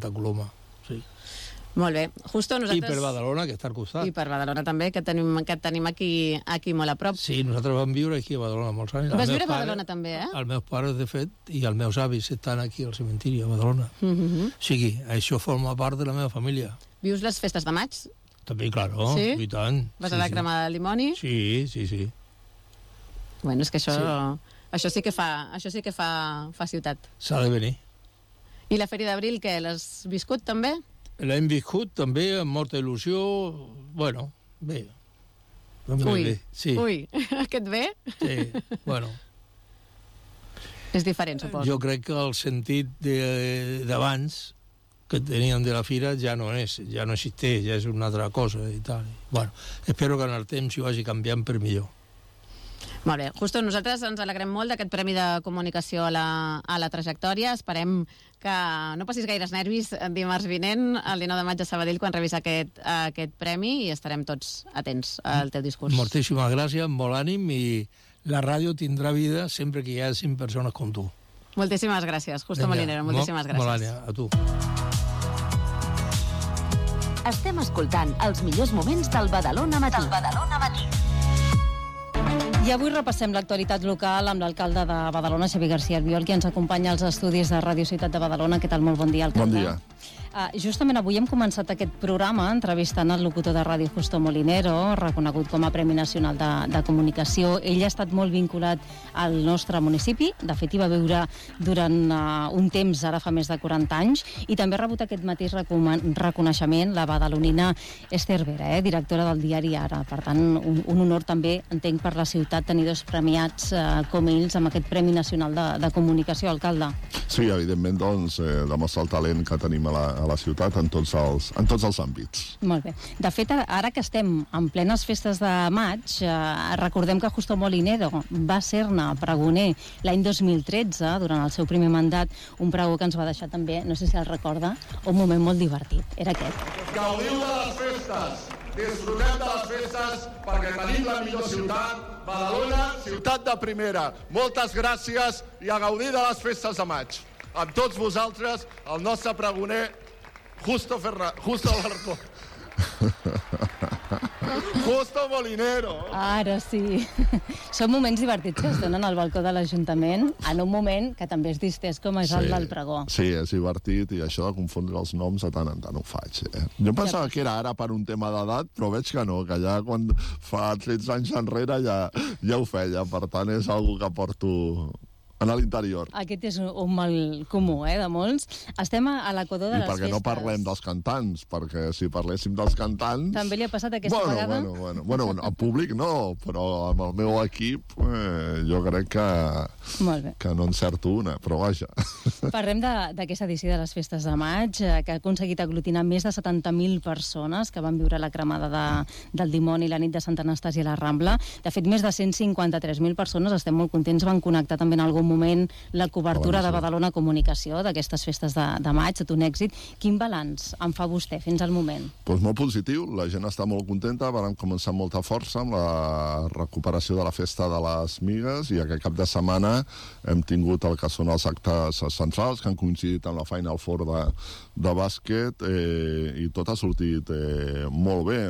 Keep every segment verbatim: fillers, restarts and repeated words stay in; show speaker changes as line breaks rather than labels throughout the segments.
Santa Coloma, sí.
Molt bé. Justo nosaltres...
I per Badalona, que està al costat.
I per Badalona també, que tenim, que tenim aquí, aquí molt a prop.
Sí, nosaltres vam viure aquí a Badalona molts anys.
Vas viure a Badalona també, eh?
Els meus pares, de fet, i els meus avis estan aquí al cementiri a Badalona.
Mm-hmm.
O sigui, això forma part de la meva família.
Vius les festes de maig?
També, claro,
sí?
I tant.
Vas
sí,
a la cremada
sí.
de dimoni?
Sí, sí, sí.
Bueno, és que això,
sí.
això sí que fa, això sí que fa, fa ciutat.
S'ha de venir.
I la Fèria d'Abril, què? L'has viscut també?
L'hem viscut també amb molta il·lusió. Bueno, bé.
Ui,
bé. Sí.
ui, aquest bé?
Sí, bueno.
És diferent, suposo.
Jo crec que el sentit d'abans que teníem de la fira ja no és, ja no existeix, ja és una altra cosa i tal. Bueno, espero que en el temps hi vagi canviant per millor.
Molt bé. Justo nosaltres ens alegrem molt d'aquest Premi de Comunicació a la, a la trajectòria. Esperem que no passis gaires nervis dimarts vinent, el dinou de maig a Sabadell, quan rebis aquest, aquest premi, i estarem tots atents al teu discurs.
Moltíssimes gràcies, molt ànim, i la ràdio tindrà vida sempre que hi hagi persones com tu.
Moltíssimes gràcies, Justo Molinero, moltíssimes gràcies.
Molt ànim, a tu.
Estem escoltant els millors moments del Badalona Matí. Del Badalona Matí.
I avui repassem l'actualitat local amb l'alcalde de Badalona, Xavier García Albiol, qui ens acompanya als estudis de Ràdio Ciutat de Badalona. Què tal? Molt bon dia, alcalde.
Bon dia.
Uh, justament avui hem començat aquest programa entrevistant el locutor de ràdio Justo Molinero, reconegut com a Premi Nacional de, de Comunicació. Ell ha estat molt vinculat al nostre municipi, de fet hi va viure durant uh, un temps, ara fa més de quaranta anys, i també ha rebut aquest mateix reconeixement la badalonina Esther Vera, eh, directora del diari Ara. Per tant, un, un honor també, entenc, per la ciutat tenir dos premiats uh, com ells amb aquest Premi Nacional de, de Comunicació, alcalde.
Sí, evidentment, doncs, eh, demostra el talent que tenim a la, a la ciutat en tots, els, en tots els àmbits.
Molt bé. De fet, ara que estem en plenes festes de maig, eh, recordem que Justo Molinero va ser-ne pregoner l'any dos mil tretze, durant el seu primer mandat, un pregó que ens va deixar també, no sé si el recorda, un moment molt divertit. Era aquest.
Gaudiu de les festes, disfrutem de les festes, perquè tenim la millor ciutat, Badalona, ciutat de primera. Moltes gràcies i a gaudir de les festes de maig. Amb tots vosaltres, el nostre pregoner, Justo Ferran... Justo Alarcón. Justo Molinero.
Ara sí. Són moments divertits que es donen al balcó de l'Ajuntament, en un moment que també és distès com és sí, el del pregó.
Sí, és divertit, i això de confondre els noms de tant en tant ho faig. Eh? Jo em pensava ja. que era ara per un tema d'edat, però veig que no, que ja quan fa tretze anys enrere ja, ja ho feia. Per tant, és algo que porto en l'interior.
Aquest és un mal comú, eh, de molts. Estem a l'equador de
I
les festes.
I perquè no parlem dels cantants, perquè si parléssim dels cantants...
També li ha passat aquesta
bueno,
vegada?
Bueno, bueno, bueno, en públic no, però amb el meu equip eh, jo crec que,
Molt bé.
que no encerto una, però vaja.
Parlem d'aquesta edició de les festes de maig, eh, que ha aconseguit aglutinar més de setanta mil persones que van viure la cremada de, del dimoni la nit de Sant Anastasi a la Rambla. De fet, més de cent cinquanta-tres mil persones, estem molt contents, van connectar també en algun moment la cobertura de Badalona Comunicació d'aquestes festes de, de maig, tot un èxit. Quin balanç en fa vostè fins al moment?
Pues molt positiu, la gent està molt contenta, vam començar amb molta força amb la recuperació de la festa de les migues, i aquest cap de setmana hem tingut el que són els actes centrals, que han coincidit amb la Final Four de, de bàsquet, eh, i tot ha sortit eh, molt bé,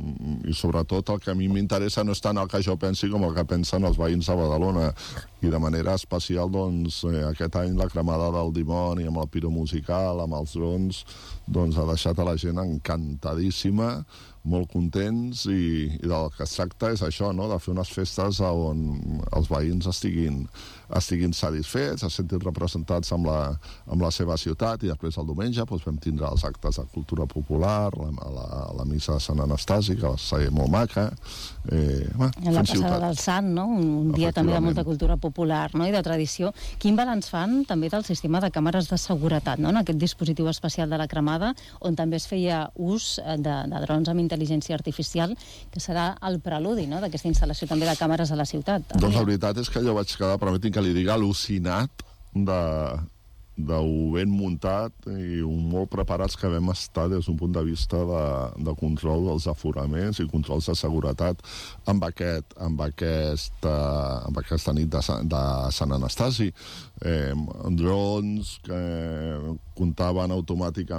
i sobretot el que a mi m'interessa no és tant el que jo pensi com el que pensen els veïns de Badalona, i de manera especial, doncs, eh, aquest any la cremada del dimoni amb el piro musical, amb els drons, doncs ha deixat a la gent encantadíssima, molt contents, i, i del que es tracta és això, no?, de fer unes festes on els veïns estiguin, estiguin satisfets, es sentin representats amb la, amb la seva ciutat, i després el diumenge doncs, vam tindre els actes de cultura popular, la, la, la missa de Sant Anastasi, que va ser molt maca. Eh, bueno,
la passada del Sant, no?, un, un dia també de molta cultura popular, no?, i de tradició. Quin balanç fan també del sistema de càmeres de seguretat, no?, en aquest dispositiu especial de la cremada, on també es feia ús de, de drons amb intel·ligència artificial, que serà el preludi, no?, d'aquesta instal·lació també de càmeres a la ciutat.
Doncs la veritat és que jo vaig quedar, permetin que li digui, al·lucinat de, de ben muntat i molt preparats que vam estar des d'un punt de vista de, de control dels aforaments i controls de seguretat amb, aquest, amb, aquesta, amb aquesta nit de, de Sant Anastasi. Eh, drons que comptaven automàticament